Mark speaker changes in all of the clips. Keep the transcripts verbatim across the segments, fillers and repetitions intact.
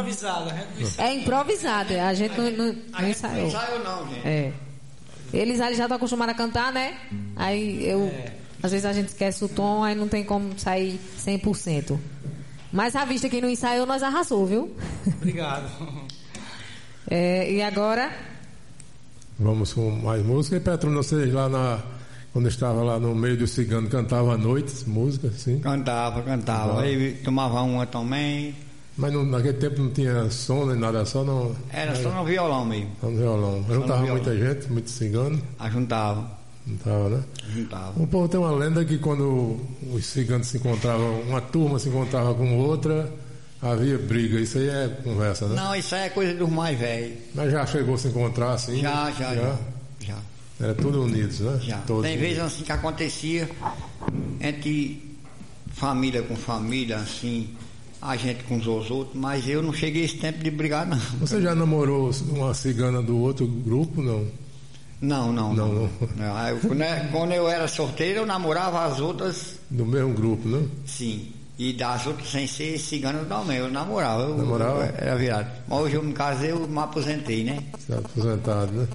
Speaker 1: improvisado, a gente não ensaiou.
Speaker 2: É improvisado, a gente não, não, não ensaiou.
Speaker 3: Não ensaiou não, gente.
Speaker 2: É. Eles ali já estão acostumados a cantar, né? Aí eu... É. Às vezes a gente esquece o tom, aí não tem como sair cem por cento. Mas a vista que não ensaiou, nós arrasou, viu?
Speaker 1: Obrigado.
Speaker 2: É, e agora?
Speaker 4: Vamos com mais música. E Petrônio, vocês lá na... Quando estava lá no meio do cigano, cantava à noite música, sim?
Speaker 3: Cantava, cantava. Ah. Aí tomava uma também.
Speaker 4: Mas não, naquele tempo não tinha som nem nada, só no...
Speaker 3: Era só no violão mesmo.
Speaker 4: Só no violão. Juntava muita gente, muito cigano.
Speaker 3: Ajuntava.
Speaker 4: Juntava, né?
Speaker 3: Juntava.
Speaker 4: O povo tem uma lenda que quando os ciganos se encontravam, uma turma se encontrava com outra, havia briga. Isso aí é conversa, né?
Speaker 3: Não, isso aí é coisa dos mais velhos.
Speaker 4: Mas já chegou a se encontrar assim?
Speaker 3: Já, já, já. já.
Speaker 4: Era tudo unidos, né?
Speaker 3: Já.
Speaker 4: Todos
Speaker 3: tem vezes
Speaker 4: unidos.
Speaker 3: assim que acontecia entre família com família, assim, a gente com os outros, mas eu não cheguei a esse tempo de brigar, não.
Speaker 4: Você já namorou uma cigana do outro grupo, não?
Speaker 3: Não, não.
Speaker 4: Não, não.
Speaker 3: não. Eu, quando eu era solteiro, eu namorava as outras.
Speaker 4: Do mesmo grupo, não?
Speaker 3: Sim. E das outras sem ser cigana também, eu namorava. Eu,
Speaker 4: namorava?
Speaker 3: Eu, era virado. Mas hoje eu me casei, eu me aposentei, né?
Speaker 4: Você é aposentado, né?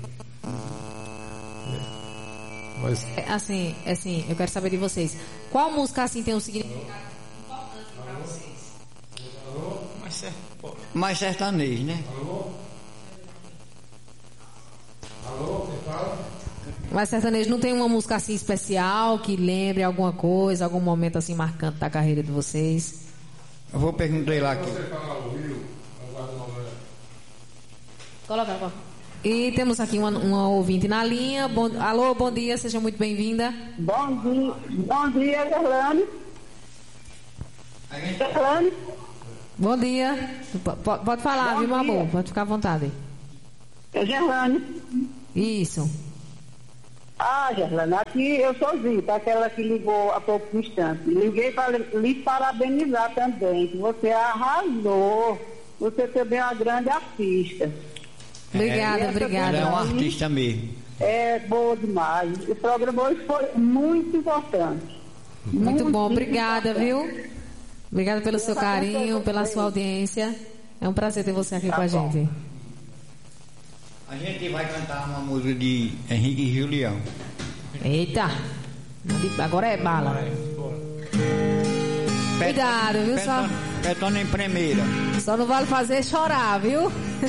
Speaker 4: Mas...
Speaker 2: Assim, assim, eu quero saber de vocês. Qual música assim tem um significado importante para vocês?
Speaker 1: Mais, certo,
Speaker 3: Mais sertanejo, né?
Speaker 4: Alô? Alô, quem fala?
Speaker 2: Mas sertanejo não tem uma música assim especial que lembre alguma coisa, algum momento assim marcante da carreira de vocês?
Speaker 3: Eu vou perguntar lá aqui.
Speaker 4: Você fala o Rio, aguarda um momento.
Speaker 2: Coloca, coloca. E temos aqui uma, uma ouvinte na linha. Bom, alô, bom dia, seja muito bem-vinda.
Speaker 5: Bom dia, bom dia, Gerlane. Gerlane.
Speaker 2: Bom dia. P- pode falar,
Speaker 5: bom
Speaker 2: viu, meu
Speaker 5: dia.
Speaker 2: amor? Pode ficar à vontade.
Speaker 5: É Gerlane.
Speaker 2: Isso.
Speaker 5: Ah, Gerlane, aqui eu sou Zita, aquela que ligou há pouco instante. Liguei para lhe parabenizar também, que você arrasou. Você também é uma grande artista.
Speaker 2: Obrigada,
Speaker 3: é,
Speaker 2: obrigada.
Speaker 3: Ela é um artista mesmo.
Speaker 5: É boa demais. O programa hoje foi muito importante.
Speaker 2: Muito, muito bom, obrigada,
Speaker 5: importante.
Speaker 2: viu? Obrigada pelo seu carinho, pela sua audiência. É um prazer ter você aqui
Speaker 5: tá
Speaker 2: com a
Speaker 5: bom.
Speaker 2: gente.
Speaker 3: A gente vai cantar uma música de Henrique e Julião.
Speaker 2: Eita! Agora é bala. Cuidado, viu? Só,
Speaker 3: Petone em primeira.
Speaker 2: só não vale fazer chorar, viu?